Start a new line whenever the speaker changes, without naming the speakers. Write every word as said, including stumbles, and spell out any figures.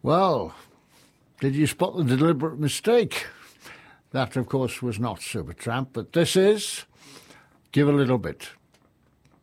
Well, did you spot the deliberate mistake? That, of course, was not Supertramp, but this is Give a Little Bit.